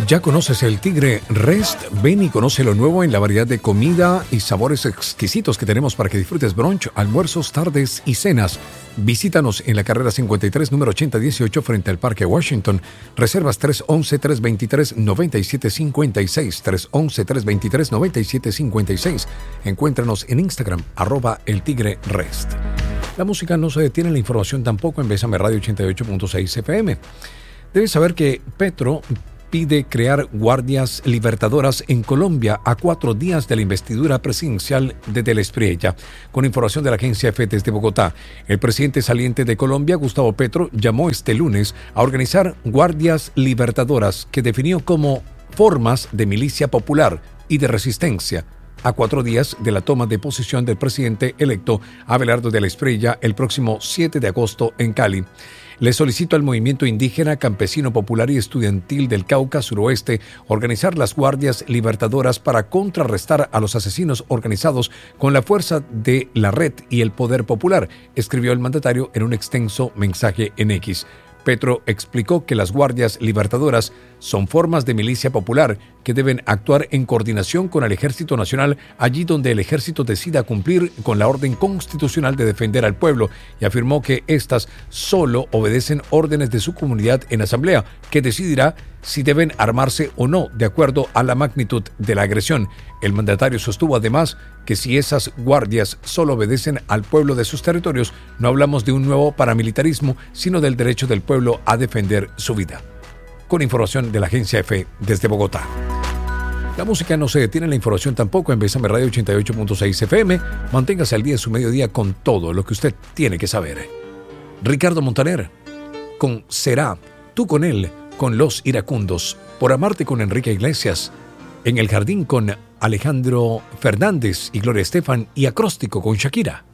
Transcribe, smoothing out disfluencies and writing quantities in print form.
¿Ya conoces el Tigre Rest? Ven y conoce lo nuevo en la variedad de comida y sabores exquisitos que tenemos para que disfrutes brunch, almuerzos, tardes y cenas. Visítanos en la carrera 53, número 8018, frente al Parque Washington. Reservas 311-323-9756. 311-323-9756. Encuéntranos en Instagram, @eltigre-rest. La música no se detiene, la información tampoco en Bésame Radio 88.6 FM. Debes saber que Petro pide crear guardias libertadoras en Colombia a 4 días de la investidura presidencial de Del Espriella. Con información de la agencia EFE desde Bogotá, el presidente saliente de Colombia, Gustavo Petro, llamó este lunes a organizar guardias libertadoras que definió como formas de milicia popular y de resistencia, a 4 días de la toma de posesión del presidente electo Abelardo Del Espriella el próximo 7 de agosto en Cali. Le solicito al movimiento indígena, campesino, popular y estudiantil del Cauca Suroeste organizar las guardias libertadoras para contrarrestar a los asesinos organizados con la fuerza de la red y el poder popular, escribió el mandatario en un extenso mensaje en X. Petro explicó que las guardias libertadoras son formas de milicia popular que deben actuar en coordinación con el Ejército Nacional allí donde el ejército decida cumplir con la orden constitucional de defender al pueblo, y afirmó que éstas solo obedecen órdenes de su comunidad en asamblea, que decidirá si deben armarse o no de acuerdo a la magnitud de la agresión. El mandatario sostuvo además que si esas guardias solo obedecen al pueblo de sus territorios, no hablamos de un nuevo paramilitarismo, sino del derecho del pueblo a defender su vida. Con información de la agencia EFE desde Bogotá. La música no se detiene, la información tampoco en Bésame Radio 88.6 FM. Manténgase al día de su mediodía con todo lo que usted tiene que saber. Ricardo Montaner, con Será, tú con él, con Los Iracundos, Por amarte con Enrique Iglesias, En el jardín con Alejandro Fernández y Gloria Estefan y Acróstico con Shakira.